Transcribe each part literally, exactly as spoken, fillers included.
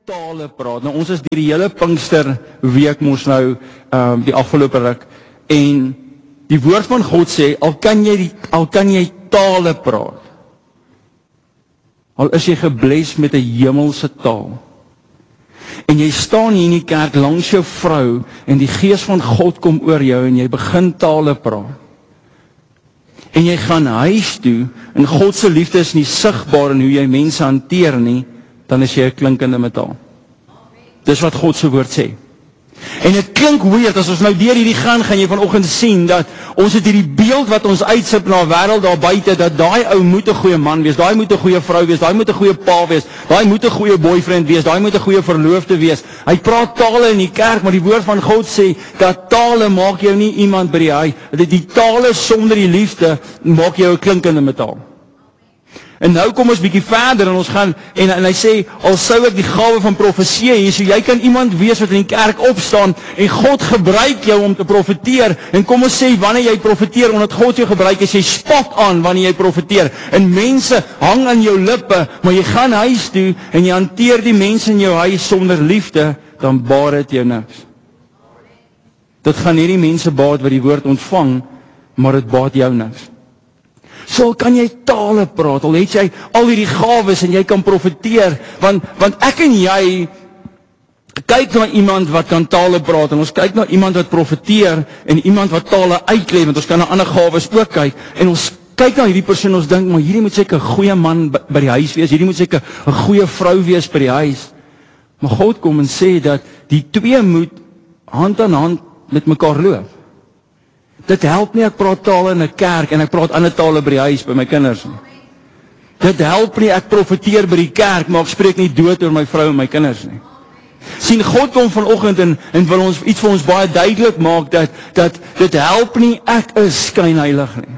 tale praat. Nou ons is deur die hele Pinkster week mos nou um, die afgelope ruk en die woord van God sê al kan jy die, al kan jy tale praat. Al is jy gebles met 'n hemelse taal. En jy staan hier in die kerk langs jou vrou en die gees van God kom oor jou en jy begin tale praat. En jy gaan huis toe en God se liefde is nie sigbaar in hoe jy mense hanteer nie, dan is jy 'n klinkende metaal. Dis wat God se woord sê. En dit klink weird, as ons nou deur hierdie gaan, gaan jy vanoggend sien, dat ons het hierdie beeld wat ons uitsit na 'n wêreld daar buite, dat daai ou moet 'n goeie man wees, daai moet 'n goeie vrou wees, daai moet 'n goeie pa wees, daai moet 'n goeie boyfriend wees, daai moet 'n goeie verloofde wees. Hy praat tale in die kerk, maar die woord van God sê, dat tale maak jou nie iemand by die huis, dat die tale sonder die liefde, maak jou 'n klinkende metaal. En nou kom ons bietjie verder en ons gaan, en, en hy sê, al sou ek die gawe van profesie hê, so jy kan iemand wees wat in die kerk opstaan, en God gebruik jou om te profeteer, en kom ons sê, wanneer jy profeteer, omdat God jou gebruik, is jy spot aan wanneer jy profeteer, en mense hang aan jou lippe, maar jy gaan huis toe, en jy hanteer die mense in jou huis sonder liefde, dan baat dit jou niks. Dit gaan nie die mense baat wat die woord ontvang, maar dit baat jou niks. So kan jy tale praat, al het jy al hierdie gawes en jy kan profeteer, want, want ek en jy kyk na iemand wat kan tale praat, en ons kyk na iemand wat profeteer, en iemand wat tale uitlei, want ons kan na ander gawes ook kyk, en ons kyk na hierdie persoon, ons dink, maar hierdie moet seker 'n goeie man by die huis wees, hierdie moet seker 'n goeie vrou wees by die huis, maar God kom en sê dat die twee moet hand aan hand met mekaar loop. Dit help nie, ek praat tale in 'n kerk en ek praat ander tale by die huis by my kinders nie. Dit help nie, ek profeteer by die kerk, maar ek spreek nie dood oor my vrou en my kinders nie. Sien, God kom vanoggend en, en wil ons iets vir ons baie duidelik maak, dat, dat dit help nie, ek is skynheilig nie.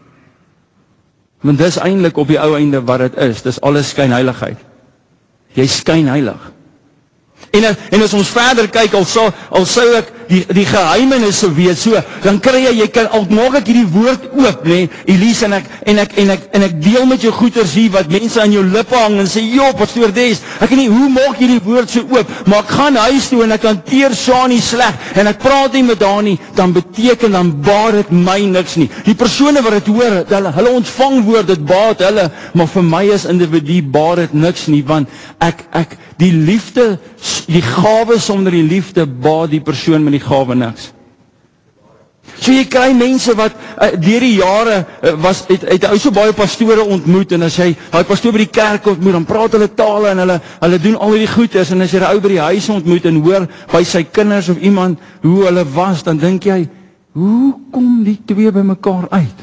Want dis eintlik op die ou einde wat dit is, dis alles skynheiligheid. Jy skynheilig. En, en as ons verder kyk, al sou, al sou ek die, die geheimenisse weet, so, dan kry jy, jy kan, al maak ek hierdie woord oop, nee, Elise, en ek, en ek, en ek, en ek deel met jou goeders hier, wat mense aan jou lippe hang, en sê, joh, pastoor Des, ek weet nie, hoe maak hierdie woord so oop, maar ek gaan huis toe, en ek hanteer Shani sleg, en ek praat nie met haar nie, dan beteken, dan baat het my niks nie. Die persone wat het hoor, hulle, hulle ontvang woord, dit baat hulle, maar vir my as individu baat het niks nie, want ek, ek, die liefde, die gawe sonder die liefde, baat die persoon met die gawe niks. So jy kry mense wat uh, deur die jare uh, was, het, het hy so baie pastore ontmoet, en as hy hy pastoor by die kerk ontmoet, dan praat hulle tale, en hulle, hulle doen al die goedes, en as jy 'n ou by die huis ontmoet, en hoor by sy kinders of iemand, hoe hulle was, dan dink jy, hoe kom die twee by mekaar uit?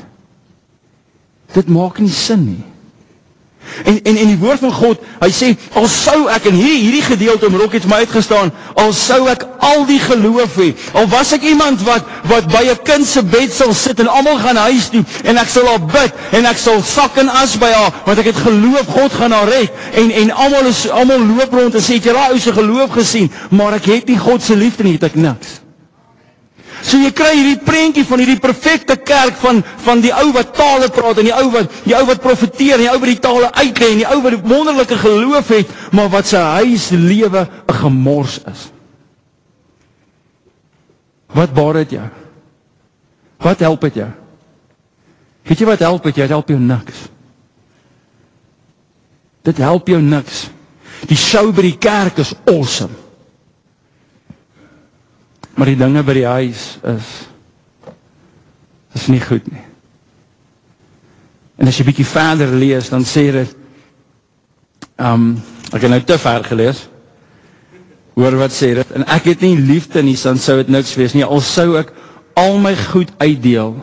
Dit maak nie sin nie. En, en, en die woord van God, hy sê, al sou ek, en hierdie, hierdie gedeelte om Rock het my uitgestaan, al sou ek al die geloof hê, al was ek iemand wat, wat by 'n kind se bed sal sit, en almal gaan huis toe, en ek sal haar bid, en ek sal sak en as by haar, want ek het geloof, God gaan haar red, en, en almal is, almal loop rond, en sê, het jy daai ou se geloof gesien, maar ek het nie God se liefde nie, het ek niks. So jy kry hierdie prentjie van hierdie perfekte kerk van, van die ou wat tale praat, en die ou wat, die ou wat profeteer, en die ou wat die tale uitlei, en die ou wat wonderlike geloof het, maar wat sy huislewe 'n gemors is. Wat baat dit jou? Wat help dit jou? Weet jy wat help dit jou? Dit help jou niks. Dit help jou niks. Die show by die kerk is awesome. Maar die dinge by die huis is, is nie goed nie. En as jy bietjie verder lees, dan sê dit, um, ek het nou te ver gelees, hoor wat sê dit, en ek het nie liefde nie, dan sou dit niks wees nie, al sou ek al my goed uitdeel,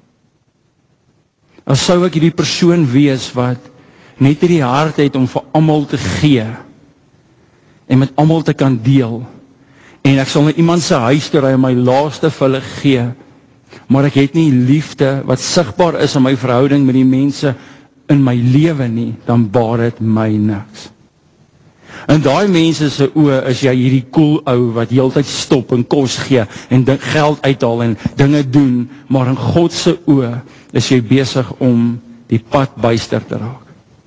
al sou ek hierdie persoon wees, wat net hierdie hart het om vir almal te gee, en met almal te kan deel, en ek sal na iemand se huis toe ry en my laaste vir hulle gee, maar ek het nie liefde wat sigbaar is in my verhouding met die mense in my lewe nie, dan baat dit my niks. En daai mense se oë is jy hierdie cool ou wat heeltyd stop en kos gee en geld uithaal en dinge doen, maar in God se oë is jy besig om die pad byster te raak.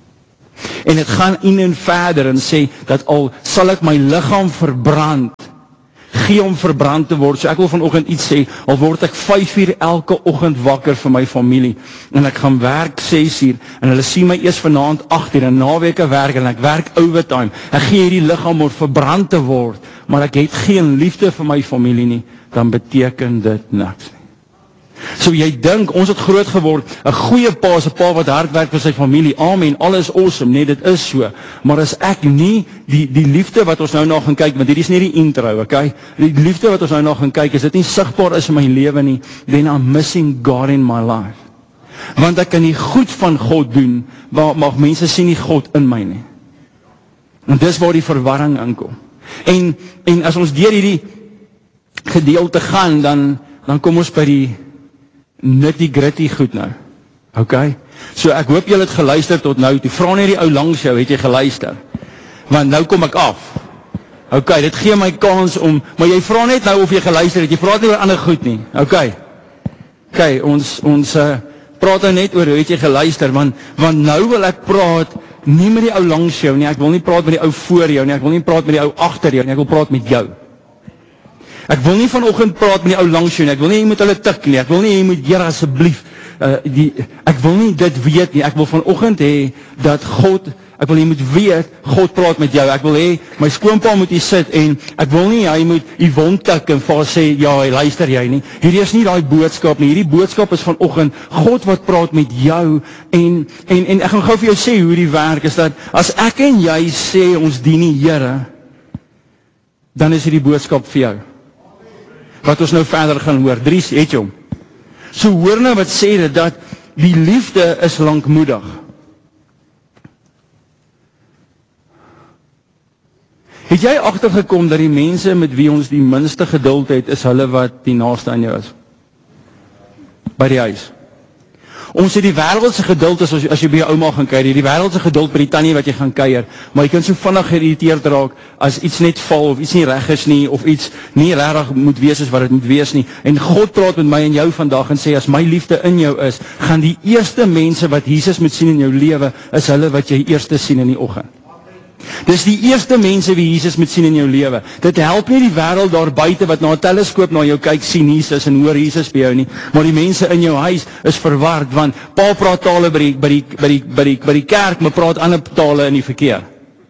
En dit gaan in en verder en sê, dat al sal ek my liggaam verbrand, gee om verbrand te word. So ek wil vanoggend iets sê, al word ek vyf uur elke oggend wakker vir my familie, en ek gaan werk ses uur, en hulle sien my eers vanaand agt uur, en naweke werk, en ek werk overtime, ek gee hierdie liggaam om verbrand te word, maar ek het geen liefde vir my familie nie, dan beteken dit niks nie. So jy dink, ons het groot geword, 'n goeie pa is 'n pa wat hard werk vir sy familie, amen, alles awesome, nee, dit is so, maar as ek nie, die, die liefde wat ons nou na gaan kyk, want hier is nie die intro, okay, die liefde wat ons nou na gaan kyk, as dit nie sigbaar is in my lewe nie, then I'm missing God in my life, want ek kan nie goed van God doen, maar, maar mense sien nie God in my nie, en dis waar die verwarring inkom, en, en as ons deur hierdie gedeelte gaan, dan, dan kom ons by die nitty gritty goed nou, ok, so ek hoop julle het geluister tot nou, die vra nie die ou langs jou, het jy geluister, want nou kom ek af, ok, dit gee my kans om, maar jy vra net nou of jy geluister het, jy praat nie oor ander goed nie, ok, ok, ons, ons uh, praat nou net oor hoe het jy geluister, want, want nou wil ek praat, nie met die ou langs jou nie, ek wil nie praat met die ou voor jou nie, ek wil nie praat met die ou agter jou nie, ek wil praat met jou. Ek wil nie vanoggend praat met die ou langs jou nie, ek wil nie jy moet hulle tik nie, ek wil nie jy moet, Here asseblief, uh, die, ek wil nie dit weet nie, ek wil vanoggend hê, dat God, ek wil jy moet weet, God praat met jou, ek wil hê, my skoonpa moet hier sit, en ek wil nie, hy moet jy wond tik, en vir sê, ja, hy luister jy nie, hierdie is nie die boodskap nie, hierdie boodskap is vanoggend, God wat praat met jou, en, en, en ek gaan gou vir jou sê, hoe die werk is, dat, as ek en jy sê, ons dien die Here, dan is hierdie boodskap vir jou, wat ons nou verder gaan hoor, Dries, het jy hom. So hoor nou wat sê dit, dat die liefde is lankmoedig. Het jy agtergekom dat die mense met wie ons die minste geduld het, is hulle wat die naaste aan jou is? By die huis. Ons het die wêreldse geduld, as, as jy by jou ouma gaan kuier, die wêreldse geduld by die tannie wat jy gaan kuier, maar jy kan so vinnig geïrriteerd raak, as iets net val, of iets nie reg is nie, of iets nie regtig moet wees as wat dit moet wees nie, en God praat met my en jou vandag, en sê, as my liefde in jou is, gaan die eerste mense wat Jesus moet sien in jou lewe, is hulle wat jy eerste sien in die oggend. Dis die eerste mense wie Jesus moet sien in jou lewe. Dit help nie die wêreld daar buite wat na 'n teleskoop na jou kyk, sien Jesus en hoor Jesus by jou nie, maar die mense in jou huis is verward, want pa praat tale by die, by die, by die, by die, by die kerk, maar praat ander tale in die verkeer.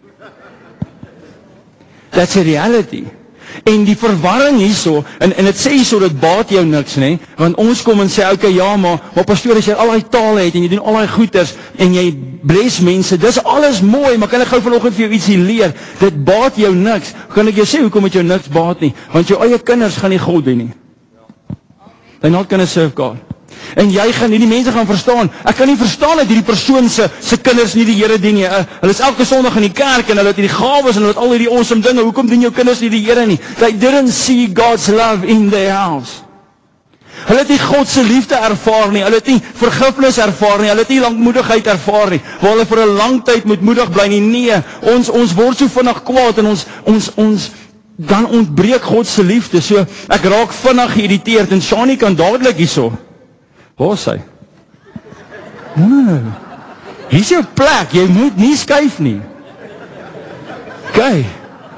That's a reality. En die verwarring hierso, en, en het sê hierso, dit baat jou niks, nee, want ons kom en sê, ok, ja, maar, maar pastoor, as jy al die tale het, en jy doen al die goeders, en jy bless mense, dis alles mooi, maar kan ek gou vanoggend vir jou ietsie leer, dit baat jou niks, kan ek jou sê, hoekom het jou niks baat nie, want jou eie kinders gaan nie God doen nie, they're not gonna serve God. En jy gaan nie, die mense gaan verstaan, ek kan nie verstaan dat hierdie persoon se, se kinders nie die Here dien nie, uh, hulle is elke Sondag in die kerk, en hulle het hierdie gawes, en hulle het al hierdie awesome dinge, hoekom dien jou kinders nie die Here nie? They didn't see God's love in their house. Hulle het nie God se liefde ervaar nie, hulle het nie vergifnis ervaar nie, hulle het nie lankmoedigheid ervaar nie, waar hulle vir 'n lang tyd moet moedig bly nie, nee, ons, ons word so vinnig kwaad, en ons, ons, ons, dan ontbreek God se liefde, so, ek raak vinnig geïrriteerd, en Shani kan dadelik hierso, waar is hy? No, hier is jou plek, jy moet nie skuif nie. Okay.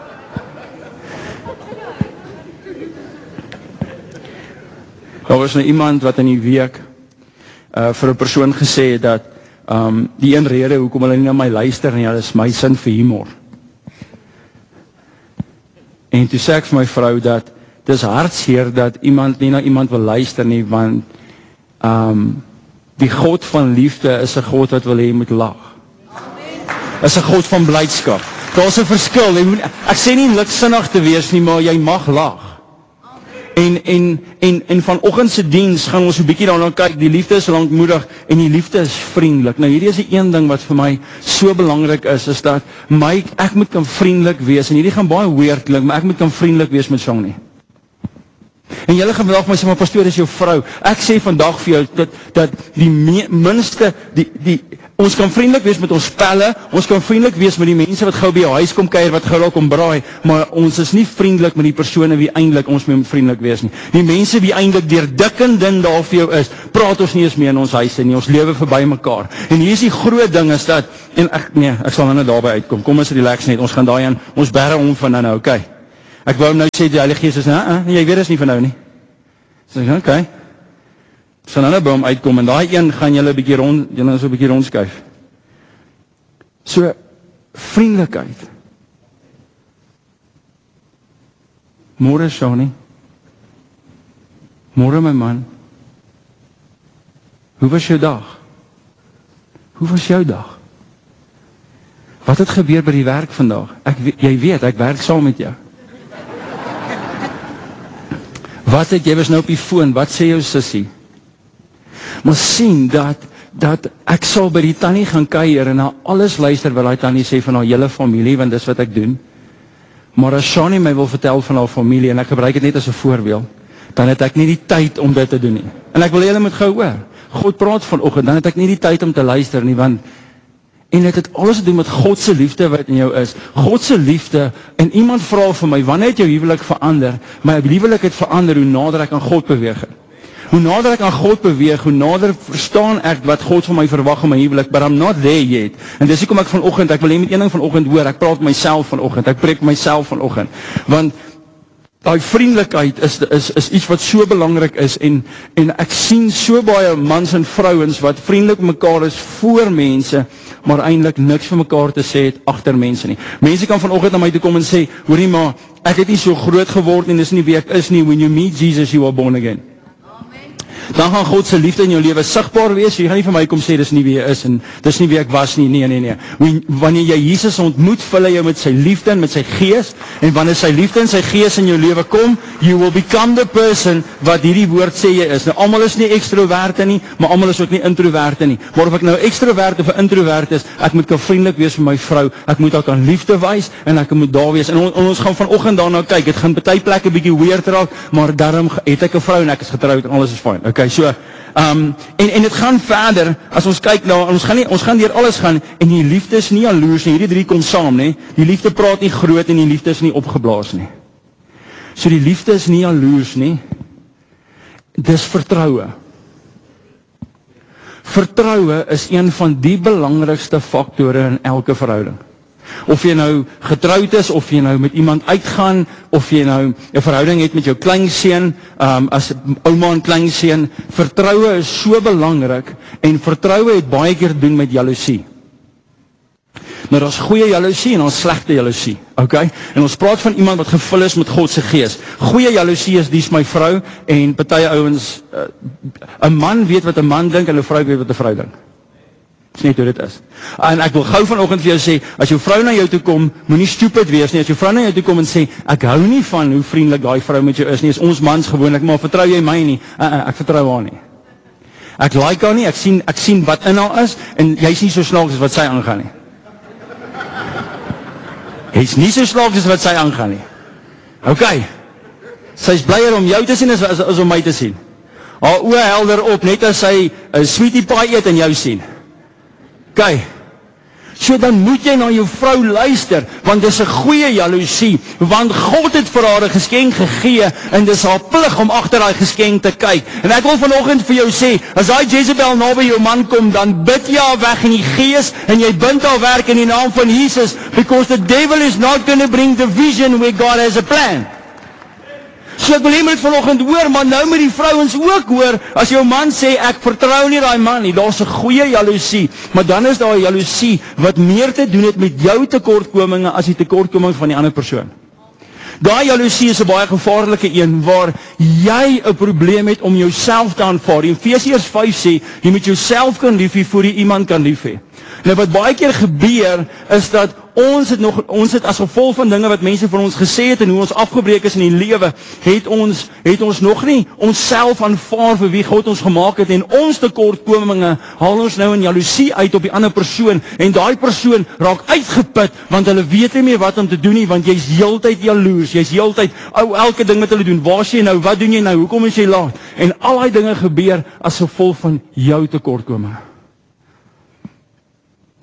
Daar was nou iemand wat in die week uh, vir 'n persoon gesê het dat um, die een rede hoekom hulle nie na my luister nie, dit is my sin vir humor. En toe sê ek vir my vrou dat dis hartseer dat iemand nie na iemand wil luister nie, want Um, die God van liefde is 'n God wat wil hê jy moet lag. Is 'n God van blydskap. Daar's 'n verskil. Jy moet, ek sê nie liksinnig te wees nie, maar jy mag lag. En en en en vanoggend se diens gaan ons 'n bietjie daarna kyk. Die liefde is lankmoedig en die liefde is vriendelik. Nou hierdie is die een ding wat vir my so belangrik is, is dat my ek moet kan vriendelik wees, en hierdie gaan baie weird klink, maar ek moet kan vriendelik wees met Shani. En julle gaan vandag my sê, maar pastoor, is jou vrou. Ek sê vandag vir jou, dat, dat die me, minste, die, die, Ons kan vriendelik wees met ons pelle, ons kan vriendelik wees met die mense wat gou by jou huis kom kuier, wat gou daar kom braai, maar ons is nie vriendelik met die persone wie eintlik ons mee moet vriendelik wees nie. Die mense wie eintlik deur dik en dun daar vir jou is, praat ons nie eens meer in ons huise nie, ons lewe verby mekaar. En hier is die groot ding is dat, en ek, nee, ek sal nou net daarby uitkom, kom ons relax net, ons gaan daai aan, ons berre om van nou nou, oké. Okay. Ek wou nou sê, die Heilige Gees is, nou, nee, jy weet is nie van nou nie. So ek, oké. Okay. So nou nou by hom uitkom, en daai een gaan julle 'n bietjie rond, julle so 'n bietjie rondskuif. So, vriendelikheid. Môre Shani. Môre my man. Hoe was jou dag? Hoe was jou dag? Wat het gebeur by die werk vandag? Ek, jy weet, ek werk saam met jou. Wat het, jy was nou op die foon, wat sê jou sussie? Maar sien dat, dat ek sal by die tannie gaan kuier en na alles luister wat die tannie sê van haar hele familie, want dis wat ek doen. Maar as Shani my wil vertel van haar familie, en ek gebruik dit net as 'n voorbeeld, dan het ek nie die tyd om dit te doen nie. En ek wil julle moet gou hoor, God praat vanoggend, dan het ek nie die tyd om te luister nie, want en dit het alles te doen met God se liefde wat in jou is. God se liefde, en iemand vra vir my, wanneer het jou huwelik verander? My huwelik het verander hoe nader ek aan God beweeg het. Hoe nader ek aan God beweeg, hoe nader verstaan ek wat God van my verwag in my huwelik, but I'm not there yet. En dis hoekom ek vanoggend, ek wil net een ding vanoggend hoor, ek praat met myself vanoggend, ek preek myself vanoggend. Want daai vriendelikheid is is is iets wat so belangrik is en en ek sien so baie mans en vrouens wat vriendelik met mekaar is voor mense, maar eintlik niks vir mekaar te sê het agter mense nie. Mense kan vanoggend na my toe kom en sê, hoorie maar, ek het nie so groot geword en dis nie wie ek is nie. When you meet Jesus, you are born again. Dan gaan God se liefde in jou lewe sigbaar wees. Jy gaan nie vir my kom sê dis nie wie jy is en dis nie wie ek was nie. Nee nee nee. Wanneer jy Jesus ontmoet, vul hy jou met sy liefde en met sy gees, en wanneer sy liefde en sy gees in jou lewe kom, you will become the person wat hierdie woord sê jy is. Nou almal is nie ekstroverte nie, maar almal is ook nie introverte nie. Maar of ek nou ekstrovert of 'n introvert is, ek moet kan vriendelik wees vir my vrou. Ek moet ook aan liefde wys en ek moet daar wees. En on, on, ons gaan vanoggend daarna kyk. Dit gaan baie plekke bietjie weird raak, maar daarom het ek 'n vrou en ek is getroud en alles is fyn. Okay, so, um, en, en dit gaan verder, as ons kyk na, ons gaan nie, ons gaan deur alles gaan, en die liefde is nie jaloers nie, hierdie drie kom saam, nie, die liefde praat nie groot, en die liefde is nie opgeblaas nie. So die liefde is nie jaloers nie, dis vertroue. Vertroue is een van die belangrikste faktore in elke verhouding. Of jy nou getroud is, of jy nou met iemand uitgaan, of jy nou 'n verhouding het met jou kleinseun, um, as ouma en kleinseun, vertroue is so belangrik, en vertroue het baie keer doen met jaloesie. Nou, daar's goeie jaloesie en daar's slegte jaloesie, okay? En ons praat van iemand wat gevul is met God se gees. Goeie jaloesie is, dis my vrou, en party ouens, 'n uh, man weet wat 'n man dink, en 'n vrou weet wat 'n vrou dink. Dis net hoe dit is. En ek wil gou vanoggend vir jou sê, as jou vrou na jou toe kom, moenie stupid wees nie. As jou vrou na jou toe kom en sê, ek hou nie van hoe vriendelik daai vrou met jou is nie, is ons mans gewoonlik, maar vertrou jy my nie? Uh, uh, ek vertrou haar nie. Ek like haar nie, ek sien, ek sien wat in haar is, en jy's nie so snaaks as wat sy aangaan nie. Hy's nie so snaaks as wat sy aangaan nie. Ok, sy's blyer om jou te sien as, as, as om my te sien. Haar oë helder op, net as sy 'n sweetie pie eet en jou sien. Ok, so dan moet jy na jou vrou luister, want dis 'n goeie jaloesie, want God het vir haar 'n geskenk gegee, en dis haar plig om agter daai geskenk te kyk. En ek wil vanoggend vir jou sê, as daai Jezebel naby jou man kom, dan bid jy haar weg in die gees, en jy bind haar werk in die naam van Jesus, because the devil is not going to bring division where God has a plan. So ek wil jy moet vanoggend hoor, maar nou moet die vrouens ook hoor, as jou man sê, ek vertrou nie daai man nie, daar's 'n goeie jaloesie, maar dan is daar 'n jaloesie wat meer te doen het met jou tekortkominge as die tekortkoming van die ander persoon. Daai jaloesie is 'n baie gevaarlike een, waar jy 'n probleem het om jouself te aanvaar. Efesiërs vyf sê, jy moet jouself kan lief hê voor jy iemand kan lief hê. Nou wat baie keer gebeur, is dat ons het nog, ons het as gevolg van dinge wat mense van ons gesê het, en hoe ons afgebreek is in die lewe, het ons, het ons nog nie onsself aanvaar vir wie God ons gemaak het, en ons tekortkominge haal ons nou in jaloesie uit op die ander persoon, en daai persoon raak uitgeput, want hulle weet nie meer wat om te doen nie, want jy's heeltyd jaloers, jy's heeltyd, ou, elke ding wat hulle doen, waar is jy nou, wat doen jy nou, hoekom is jy laat, en al die dinge gebeur as gevolg van jou tekortkominge.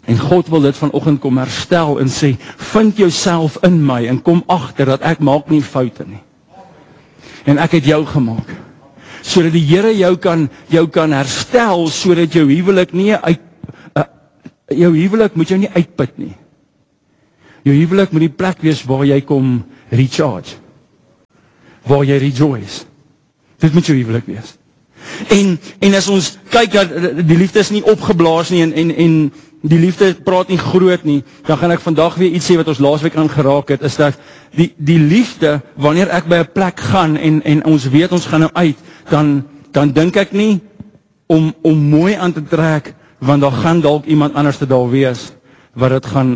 En God wil dit vanoggend kom herstel en sê, vind jouself in my en kom agter dat ek maak nie foute nie. En ek het jou gemaak. Sodat die Here jou kan jou kan herstel, sodat jou huwelik nie uit uh, jou huwelik moet jou nie uitput nie. Jou huwelik moet die plek wees waar jy kom recharge. Waar jy rejoice. Dit moet jou huwelik wees. En en as ons kyk dat die liefde is nie opgeblaas nie en en en die liefde praat nie groot nie, dan gaan ek vandag weer iets sê wat ons laasweek aan geraak het, is dat die die liefde, wanneer ek by 'n plek gaan en en ons weet ons gaan nou uit, dan dan dink ek nie om om mooi aan te trek, want daar gaan dalk iemand anders te daar wees wat dit gaan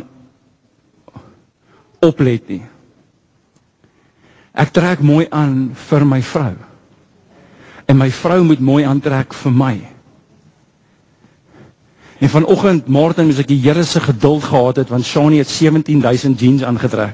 oplet nie. Ek trek mooi aan vir my vrou. En my vrou moet mooi aantrek vir my. En vanoggend, Martin, moes ek die Here se geduld gehad het, want Shani het sewentien duisend jeans aangetrek.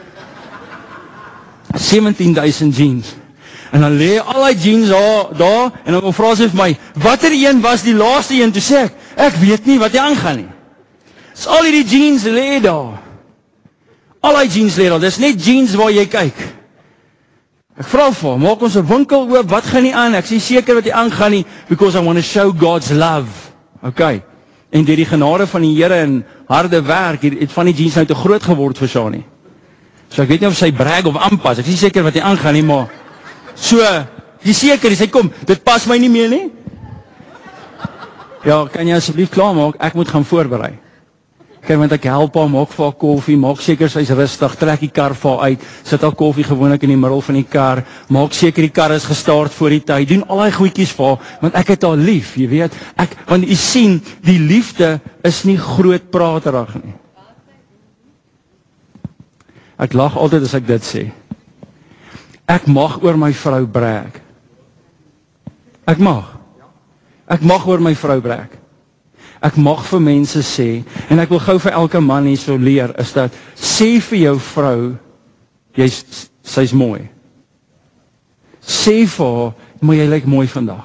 sewentien duisend jeans. En dan lê al die jeans daar, daar en dan vra sy vir my, watter een was die laaste een? Toe sê ek, ek weet nie wat jy aangaan nie. Dis al die jeans lê daar. Al die jeans lê daar, dis net jeans waar jy kyk. Ek vra vir hom, maak ons 'n winkel oop, wat gaan nie aan? Ek sê seker wat jy aangaan nie, because I want to show God's love. Okay. En deur die genade van die Here en harde werk, het van die jeans nou te groot geword vir Shani. So ek weet nie of sy brag of aanpas, ek sê seker wat jy aangaan nie, maar so, jy seker, sy kom, dit pas my nie meer nie. Ja, kan jy asseblief klaar maak, ek moet gaan voorberei. Kyk, want ek help haar, maak vir haar koffie, maak seker sy's rustig, trek die kar vir haar uit, sit haar koffie gewoonlik in die middel van die kar, maak seker die kar is gestart voor die tyd, doen al die goedjies vir haar, want ek het haar lief, jy weet, ek, want jy sien, die liefde is nie groot praterig nie. Ek lag altyd as ek dit sê. Ek mag oor my vrou brag. Ek mag. Ek mag oor my vrou brag. Ek mag vir mense sê, en ek wil gou vir elke man hier so leer, is dat, sê vir jou vrou, jy's, sy's mooi. Sê vir haar, maar jy lyk mooi vandag.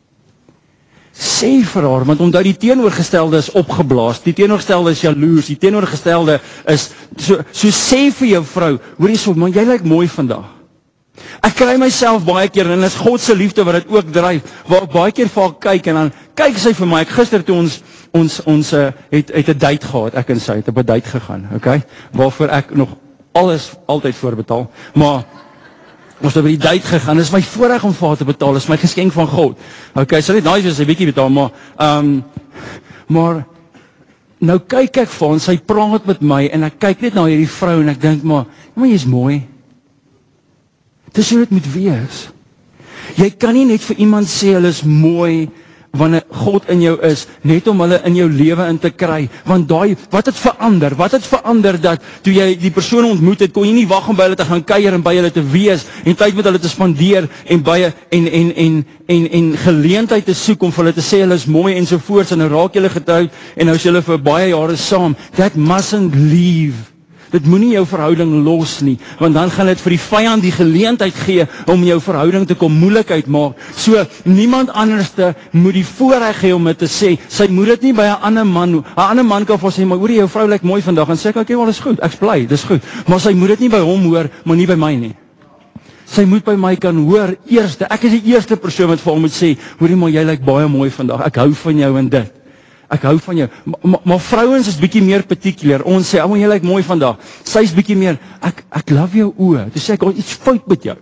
Sê vir haar, want omdat die teenoorgestelde is opgeblaas, die teenoorgestelde is jaloers, die teenoorgestelde is, so, so sê vir jou vrou, hoor jy so, maar jy lyk mooi vandag. Ek kry myself baie keer, en dit is God se liefde wat dit ook dryf, waar ek baie keer vir haar kyk, en dan kyk sy vir my, ek gister toe ons, ons, ons uh, het, het 'n date gehad, ek en sy het op 'n date gegaan, okay, waarvoor ek nog alles altyd voorbetaal, maar, ons het by die date gegaan, is my voorreg om vir haar te betaal, is my geskenk van God, okay, so net nice wees, sy bietjie betaal, maar, um, maar, nou kyk ek vir haar, en sy praat met my, en ek kyk net na hierdie vrou, en ek dink, maar, maar jy is mooi, dis hoe dit moet wees. Jy kan nie net vir iemand sê hulle is mooi wanneer God in jou is, net om hulle in jou lewe in te kry, want daai, wat het verander? Wat het verander dat toe jy die persoon ontmoet het, kon jy nie wag om by hulle te gaan kuier en by hulle te wees en tyd met hulle te spandeer en by en en en en en geleentheid te soek om vir hulle te sê hulle is mooi ensovoorts en nou raak julle getroud en nou is julle vir baie jare saam. That mustn't leave. Dit moenie jou verhouding los nie, want dan gaan dit vir die vyand die geleentheid gee om jou verhouding te kom moeilikheid maak. So, niemand anderste moet die voorreg hê om dit te sê. Sy moet dit nie by 'n ander man, 'n ander man kan vir sê, maar hoor jy, jou vrou lyk mooi vandag, en sê ek, okay, wel, is goed, ek's bly, dis goed. Maar sy moet dit nie by hom hoor, maar nie by my nie. Sy moet by my kan hoor, eerste, ek is die eerste persoon wat vir hom moet sê, hoor jy, maar jy lyk baie mooi vandag, ek hou van jou en dit. Ek hou van jou, maar, maar, maar vrouens is bietjie meer particular, ons sê, oh, jy lyk mooi vandag, sy is bietjie meer, ek, ek love jou oë, toe sê ek, oh, iets fout met jou,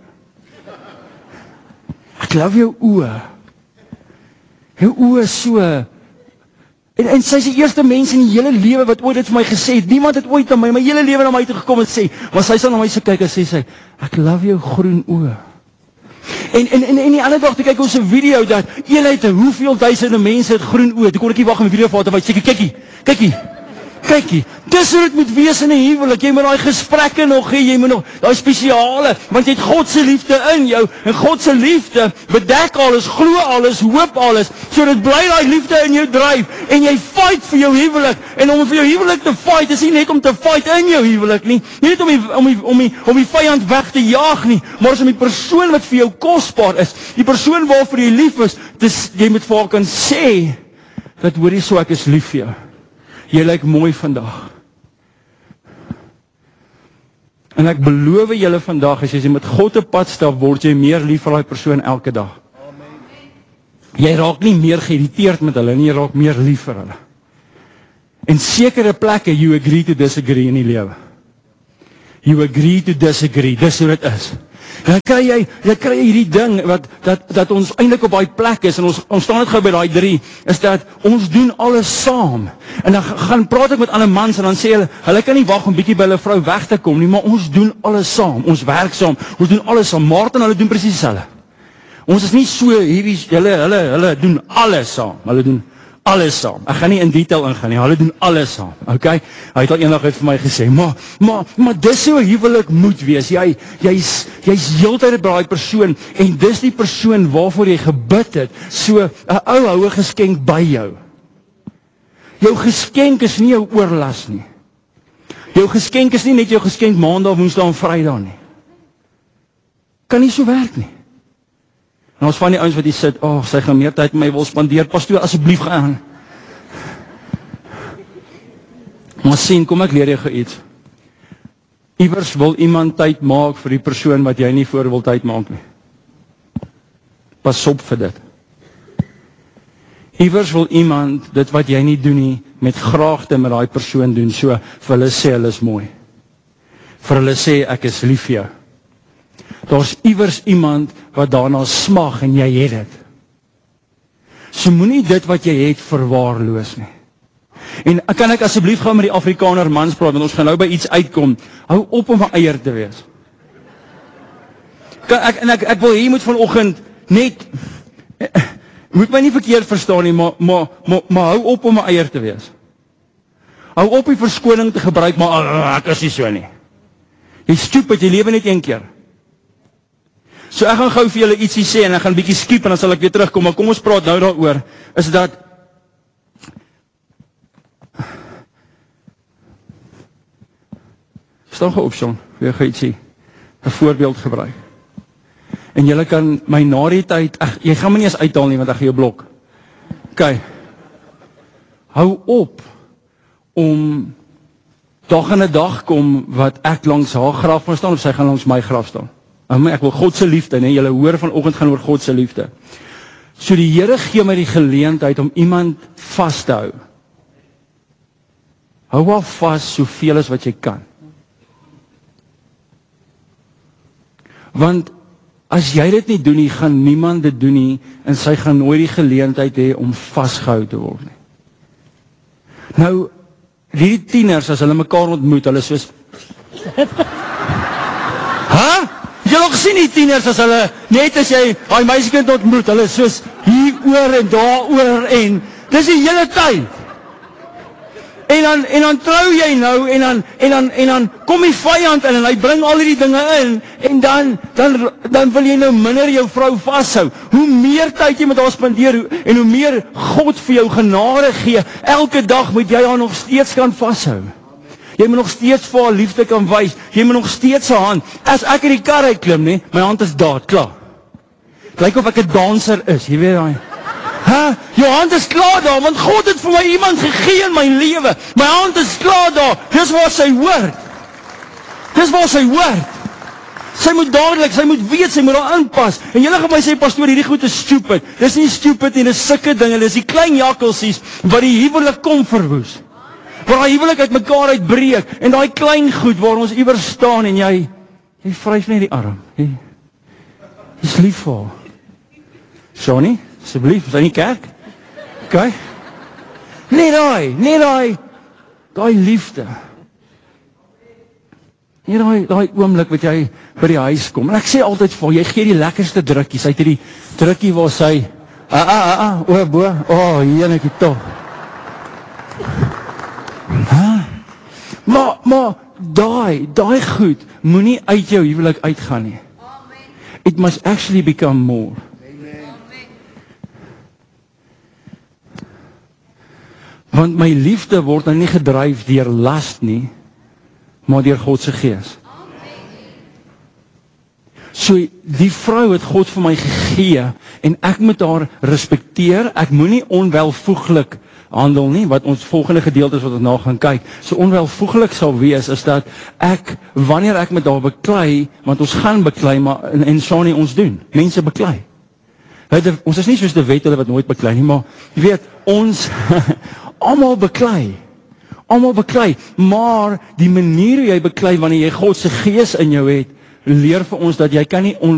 ek love jou oë, jou oë is so, en, en sy is die eerste mens in die hele lewe wat ooit dit vir my gesê het, niemand het ooit aan my, my hele lewe na my toe gekom en sê, maar sy sal na my so kyk en sê sy, ek love jou groen oë. En, en, en, en die ander dag, toe kyk ons 'n video dat, eenheid, hoeveel duisende mense het groen oë, toe kon ek nie wag om 'n video vir haar te wys, sê, kykie, kykie, kykie, dis hoe dit moet wees in 'n huwelik, jy moet daai gesprekke nog hê, jy moet nog, daai spesiale, want jy het God se liefde in jou, en God se liefde bedek alles, glo alles, hoop alles, so dit bly daai liefde in jou dryf, en jy fight vir jou huwelik, en om vir jou huwelik te fight, is nie net om te fight in jou huwelik nie, nie net om die, om die, om die, om die vyand weg te jaag nie, maar is om die persoon wat vir jou kosbaar is, die persoon waarvoor jy lief is, dis, jy moet vir haar kan sê, dat hoor jy so, ek is lief vir jou. jy lyk mooi vandag. En ek beloof julle vandag, as jy met God op pad stap, word jy meer lief vir daai persoon elke dag. Jy raak nie meer geïrriteerd met hulle nie, jy raak meer lief vir hulle. En sekere plekke, you agree to disagree in die lewe. You agree to disagree, dis hoe dit is. Dan kry jy, dan kry jy hierdie ding, wat, dat, dat ons eintlik op daai plek is, en ons, ons staan net gou by daai drie, is dat ons doen alles saam. En dan gaan praat ek met ander mans, en dan sê hulle, hulle kan nie wag om bietjie by hulle vrou weg te kom nie, maar ons doen alles saam, ons werk saam, ons doen alles saam. Martin, hulle doen presies dieselfde. Ons is nie so, hierdie, hulle, hulle, hulle doen alles saam, hulle doen alles saam. Ek gaan nie in detail ingaan nie, hulle doen alles saam, okay? Hy het al eendag uit vir my gesê, maar, maar, maar dis so 'n huwelik moet wees, jy, jy's, jy's heeltyd by daai persoon, en dis die persoon waarvoor jy gebid het, so 'n ou houe geskenk by jou. Jou geskenk is nie jou oorlas nie. Jou geskenk is nie net jou geskenk maandag, woensdag en vrydag nie. Kan nie so werk nie. En ons van die ouens wat hier sit, oh, sy gaan meer tyd met my wil spandeer, pastoor, asseblief gaan. Maar sien, kom ek leer jou iets. Iewers wil iemand tyd maak vir die persoon wat jy nie voor wil tyd maak nie. Pas op vir dit. Iewers wil iemand dit wat jy nie doen nie, met graagte met daai persoon doen, so vir hulle sê hulle is mooi. Vir hulle sê ek is lief vir jou. Daar's iewers iemand wat daarna smag en jy het dit. So moenie dit wat jy het verwaarloos nie. En kan ek asseblief gou met die Afrikaner mans praat, want ons gaan nou by iets uitkom. Hou op om 'n eier te wees. Kan ek en ek ek wil hier moet vanoggend net moet my nie verkeerd verstaan nie, maar maar maar, maar hou op om 'n eier te wees. Hou op die verskoning te gebruik, maar oh, ek is nie so nie. Jy stupid, jy lewe net een keer. So ek gaan gou vir julle ietsie sê en ek gaan 'n bietjie skiep en dan sal ek weer terugkom, maar kom ons praat nou daaroor. Is dat staan gou op, Sean, weer gou ietsie 'n voorbeeld gebruik. En julle kan my na die tyd, ag, jy gaan my nie eens uithaal nie want ek gaan jou blok. OK. Hou op om dag in 'n dag kom wat ek langs haar graf gaan staan of sy gaan langs my graf staan. Ek wil God se liefde, nee, julle hoor vanoggend gaan oor God se liefde. So die Here gee my die geleentheid om iemand vas te hou. Hou haar vas soveel as wat jy kan. Want as jy dit nie doen nie, gaan niemand dit doen nie en sy gaan nooit die geleentheid hê om vasgehou te word nie. Nou, hierdie tieners as hulle mekaar ontmoet, hulle soos Hæ? Jy het al gesien die tieners as hulle, net as jy daai meisiekind ontmoet, hulle soos hier oor en daar oor en dis die hele tyd. En dan en dan trou jy nou en dan en dan en dan kom die vyand in en hy bring al hierdie dinge in en dan dan dan wil jy nou minder jou vrou vashou. Hoe meer tyd jy met haar spandeer en hoe meer God vir jou genade gee, elke dag moet jy haar nog steeds kan vashou. Jy moet nog steeds vir haar liefde kan wys. Jy moet nog steeds haar hand. As ek in die kar uitklim, nee, my hand is daar, klaar. Lyk of ek 'n danser is, jy weet daai. Hæ? Jou hand is klaar daar, want God het vir my iemand gegee in my lewe. My hand is klaar daar. Dis waar sy hoort. Dis waar sy hoort. Sy moet dadelik, sy moet weet, sy moet daar aanpas. En julle gaan my sê, pastoor, hierdie goed is stupid. Dis nie stupid nie, dis sulke dinge, dis die klein jakkelsies wat die huwelik kom verwoes. Waar die huwelik uit mekaar uitbreek en daai klein goed waar ons iewers staan en jy jy vryf net die arm. Jy is lief vir haar. Sonny, asseblief, is hy nie kerk? OK. Nee daai, nee daai daai liefde. Nee daai daai oomblik wat jy by die huis kom. En ek sê altyd vir jy gee die lekkerste drukkies. Hy het hierdie drukkie waar sy ah ah ah, ah o bo. O, oh, hiernetjie tog. Huh? Maar, maar, daai, daai goed, moenie uit jou huwelik uitgaan nie. It must actually become more. Want my liefde word nou nie gedryf deur las nie, maar deur God se gees. So, die vrou het God vir my gegee, en ek moet haar respekteer, ek moenie onwelvoeglik handel nie, wat ons volgende gedeelte is wat ons na gaan kyk, so onwelvoeglik sal wees, is dat ek, wanneer ek met haar beklei, want ons gaan beklei, maar, en, en Shani ons doen, mense beklei. Hulle, ons is nie soos die wet hulle wat nooit beklei nie, maar, jy weet, ons, almal beklei, almal beklei, maar, die manier hoe jy beklei, wanneer jy God se gees in jou het, leer vir ons dat jy kan nie on